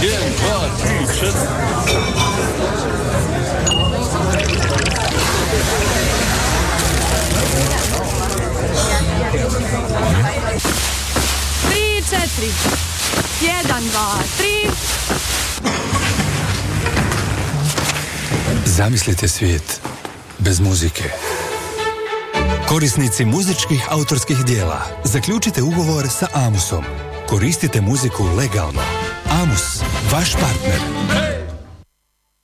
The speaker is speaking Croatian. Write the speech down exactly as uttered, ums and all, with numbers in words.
Jedan, dva, tri, četiri. Tri, četiri. Jedan, dva, tri. Zamislite svijet bez muzike. Korisnici muzičkih autorskih dijela, zaključite ugovor sa Amusom. Koristite muziku legalno. Amus, vaš partner.